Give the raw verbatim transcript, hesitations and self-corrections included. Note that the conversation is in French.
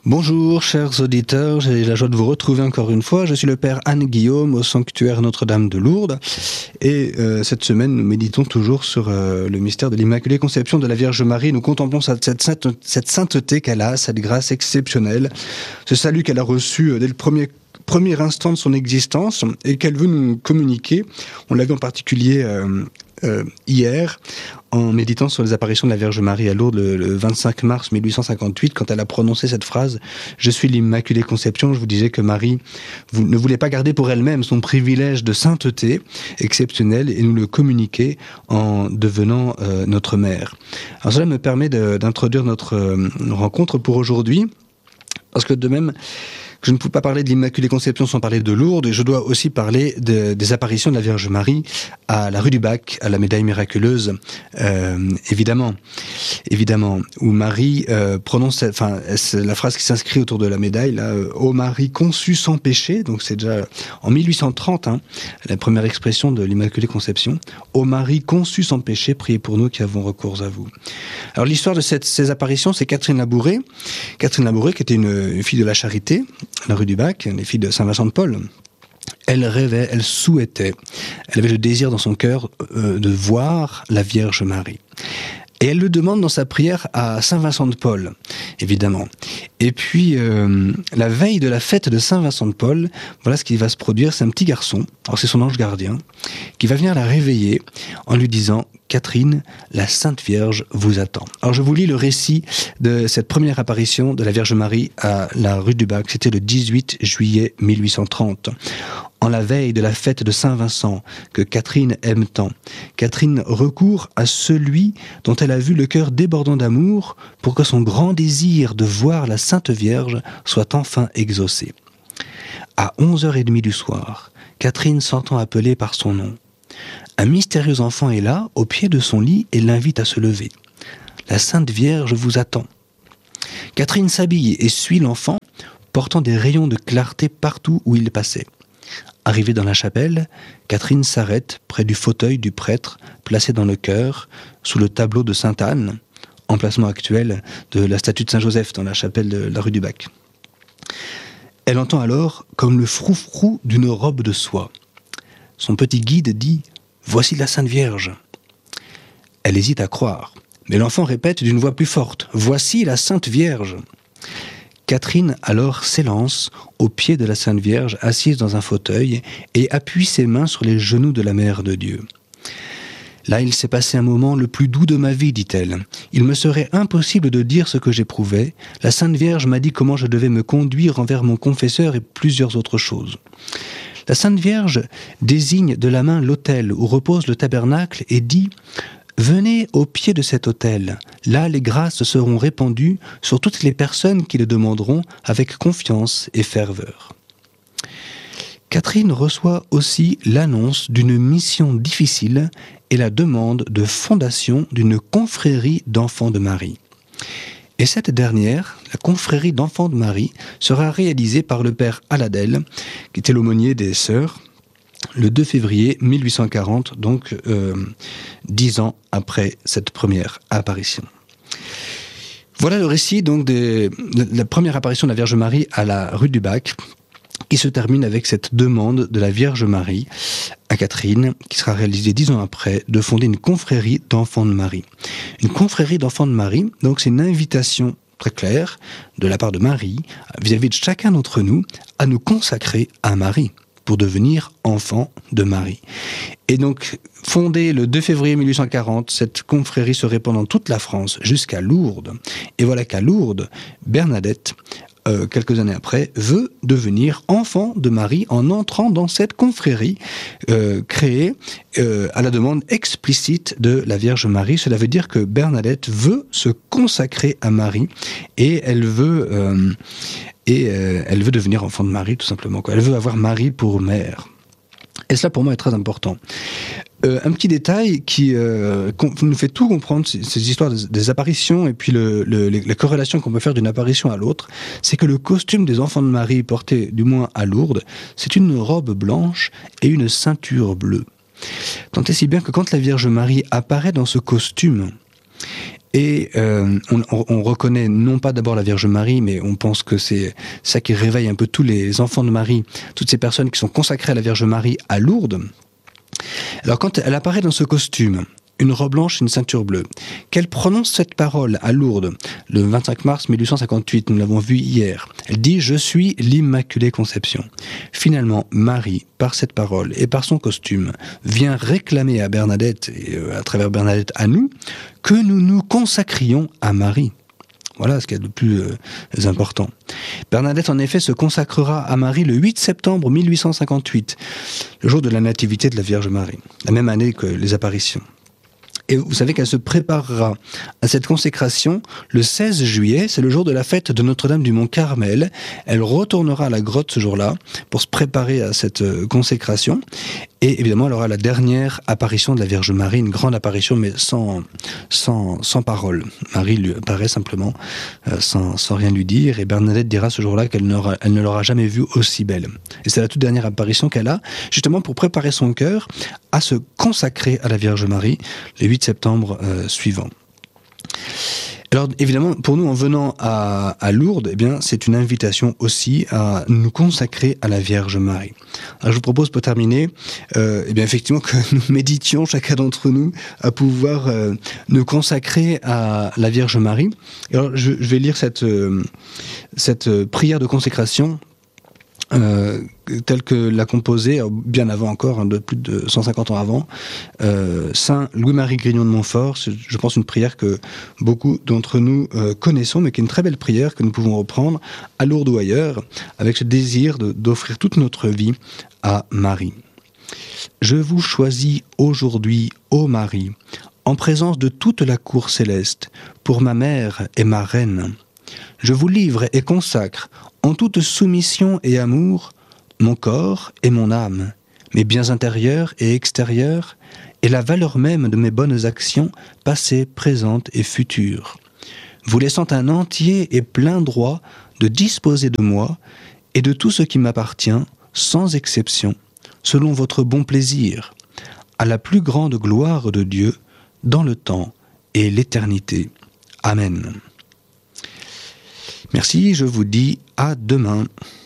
Bonjour chers auditeurs, j'ai la joie de vous retrouver encore une fois. Je suis le père Anne-Guillaume au sanctuaire Notre-Dame de Lourdes et euh, cette semaine nous méditons toujours sur euh, le mystère de l'Immaculée Conception de la Vierge Marie. Nous contemplons cette, cette, sainte, cette sainteté qu'elle a, cette grâce exceptionnelle, ce salut qu'elle a reçu dès le premier premier instant de son existence et qu'elle veut nous communiquer. On l'a vu en particulier euh, euh, hier en méditant sur les apparitions de la Vierge Marie à Lourdes le, le vingt-cinq mars mille huit cent cinquante-huit, quand elle a prononcé cette phrase « Je suis l'Immaculée Conception ». Je vous disais que Marie vous, ne voulait pas garder pour elle-même son privilège de sainteté exceptionnelle et nous le communiquer en devenant euh, notre mère. Alors cela me permet de, d'introduire notre euh, rencontre pour aujourd'hui, parce que de même, je ne peux pas parler de l'Immaculée Conception sans parler de Lourdes, et je dois aussi parler de, des apparitions de la Vierge Marie à la rue du Bac, à la médaille miraculeuse, euh, évidemment, évidemment, où Marie euh, prononce, enfin, c'est la phrase qui s'inscrit autour de la médaille, là, euh, « Ô Marie conçue sans péché », donc c'est déjà en mille huit cent trente, hein, la première expression de l'Immaculée Conception, « Ô Marie conçue sans péché, priez pour nous qui avons recours à vous ». Alors l'histoire de cette, ces apparitions, c'est Catherine Labouré, Catherine Labouré qui était une, une fille de la Charité, à la rue du Bac, les filles de Saint-Vincent de Paul. Elle rêvait, elle souhaitait, elle avait le désir dans son cœur euh, de voir la Vierge Marie. Et elle le demande dans sa prière à Saint-Vincent de Paul, évidemment. Et puis, euh, la veille de la fête de Saint-Vincent de Paul, voilà ce qui va se produire, c'est un petit garçon, alors c'est son ange gardien, qui va venir la réveiller en lui disant « Catherine, la Sainte Vierge vous attend ». Alors je vous lis le récit de cette première apparition de la Vierge Marie à la rue du Bac, c'était le dix-huit juillet mille huit cent trente. En la veille de la fête de Saint-Vincent, que Catherine aime tant, Catherine recourt à celui dont elle a vu le cœur débordant d'amour pour que son grand désir de voir la Sainte Vierge soit enfin exaucé. À onze heures trente du soir, Catherine s'entend appeler par son nom. Un mystérieux enfant est là, au pied de son lit, et l'invite à se lever. La Sainte Vierge vous attend. Catherine s'habille et suit l'enfant, portant des rayons de clarté partout où il passait. Arrivée dans la chapelle, Catherine s'arrête près du fauteuil du prêtre placé dans le chœur, sous le tableau de Sainte-Anne, emplacement actuel de la statue de Saint-Joseph dans la chapelle de la rue du Bac. Elle entend alors comme le froufrou d'une robe de soie. Son petit guide dit « Voici la Sainte Vierge ». Elle hésite à croire, mais l'enfant répète d'une voix plus forte « Voici la Sainte Vierge ». Catherine alors s'élance au pied de la Sainte Vierge assise dans un fauteuil et appuie ses mains sur les genoux de la Mère de Dieu. Là, il s'est passé un moment le plus doux de ma vie, dit-elle. Il me serait impossible de dire ce que j'éprouvais. La Sainte Vierge m'a dit comment je devais me conduire envers mon confesseur et plusieurs autres choses. La Sainte Vierge désigne de la main l'autel où repose le tabernacle et dit « Venez au pied de cet autel. Là, les grâces seront répandues sur toutes les personnes qui le demanderont avec confiance et ferveur. » Catherine reçoit aussi l'annonce d'une mission difficile et la demande de fondation d'une confrérie d'enfants de Marie. Et cette dernière, la confrérie d'enfants de Marie, sera réalisée par le père Aladel, qui était l'aumônier des sœurs, le deux février mille huit cent quarante, donc euh, dix ans après cette première apparition. Voilà le récit donc de la première apparition de la Vierge Marie à la rue du Bac, qui se termine avec cette demande de la Vierge Marie à Catherine, qui sera réalisée dix ans après, de fonder une confrérie d'enfants de Marie. Une confrérie d'enfants de Marie, donc c'est une invitation très claire de la part de Marie, vis-à-vis de chacun d'entre nous, à nous consacrer à Marie, pour devenir enfant de Marie. Et donc, fondée le deux février mille huit cent quarante, cette confrérie se répand dans toute la France, jusqu'à Lourdes. Et voilà qu'à Lourdes, Bernadette, euh, quelques années après, veut devenir enfant de Marie en entrant dans cette confrérie euh, créée euh, à la demande explicite de la Vierge Marie. Cela veut dire que Bernadette veut se consacrer à Marie et elle veut... Euh, Et euh, elle veut devenir enfant de Marie, tout simplement, quoi. Elle veut avoir Marie pour mère. Et cela, pour moi, est très important. Euh, un petit détail qui euh, nous fait tout comprendre, ces, ces histoires des, des apparitions et puis le, le, les, les corrélations qu'on peut faire d'une apparition à l'autre, c'est que le costume des enfants de Marie, porté du moins à Lourdes, c'est une robe blanche et une ceinture bleue. Tant et si bien que quand la Vierge Marie apparaît dans ce costume, Et euh, on, on reconnaît non pas d'abord la Vierge Marie, mais on pense que c'est ça qui réveille un peu tous les enfants de Marie, toutes ces personnes qui sont consacrées à la Vierge Marie à Lourdes. Alors quand elle apparaît dans ce costume, une robe blanche, une ceinture bleue, qu'elle prononce cette parole à Lourdes, le vingt-cinq mars mille huit cent cinquante-huit, nous l'avons vu hier, elle dit « Je suis l'Immaculée Conception ». Finalement, Marie, par cette parole et par son costume, vient réclamer à Bernadette, et à travers Bernadette à nous, que nous nous consacrions à Marie. Voilà ce qu'il y a de plus euh, important. Bernadette, en effet, se consacrera à Marie le huit septembre mille huit cent cinquante-huit, le jour de la nativité de la Vierge Marie, la même année que les apparitions. Et vous savez qu'elle se préparera à cette consécration le seize juillet, c'est le jour de la fête de Notre-Dame du Mont-Carmel. Elle retournera à la grotte ce jour-là pour se préparer à cette consécration. Et évidemment, elle aura la dernière apparition de la Vierge Marie, une grande apparition, mais sans, sans, sans parole. Marie lui apparaît simplement, euh, sans, sans rien lui dire. Et Bernadette dira ce jour-là qu'elle n'aura, elle ne l'aura jamais vue aussi belle. Et c'est la toute dernière apparition qu'elle a, justement pour préparer son cœur à se consacrer à la Vierge Marie le huit septembre euh, suivant. Alors évidemment, pour nous, en venant à, à Lourdes, eh bien, c'est une invitation aussi à nous consacrer à la Vierge Marie. Alors je vous propose pour terminer, euh, eh bien, effectivement, que nous méditions, chacun d'entre nous, à pouvoir euh, nous consacrer à la Vierge Marie. Alors je, je vais lire cette, euh, cette prière de consécration Euh, tel que l'a composé, bien avant encore, hein, de plus de cent cinquante ans avant, euh, Saint Louis-Marie Grignon de Montfort. C'est, je pense, une prière que beaucoup d'entre nous euh, connaissons, mais qui est une très belle prière que nous pouvons reprendre à Lourdes ou ailleurs, avec ce désir de, d'offrir toute notre vie à Marie. Je vous choisis aujourd'hui, ô Marie, en présence de toute la cour céleste, pour ma mère et ma reine. Je vous livre et consacre, en toute soumission et amour, mon corps et mon âme, mes biens intérieurs et extérieurs, et la valeur même de mes bonnes actions, passées, présentes et futures, vous laissant un entier et plein droit de disposer de moi et de tout ce qui m'appartient, sans exception, selon votre bon plaisir, à la plus grande gloire de Dieu, dans le temps et l'éternité. Amen. Merci, je vous dis à demain.